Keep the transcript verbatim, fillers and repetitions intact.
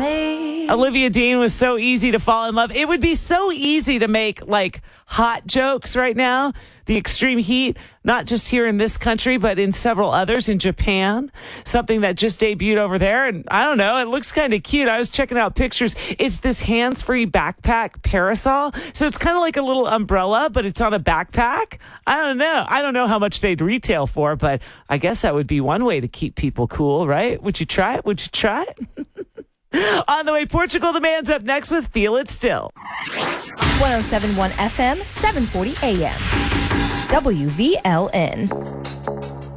me. Olivia Dean was so easy to fall in love. It would be so easy to make like hot jokes right now. The extreme heat, not just here in this country, but in several others in Japan, something that just debuted over there. And I don't know, it looks kind of cute. I was checking out pictures. It's this hands-free backpack parasol. So it's kind of like a little umbrella, but it's on a backpack. I don't know. I don't know how much they'd retail for, but I guess that would be one way to keep people cool, right? Would you try it? Would you try it? On the way, Portugal the Man's up next with Feel It Still. one oh seven point one F M, seven forty A M. W V L N.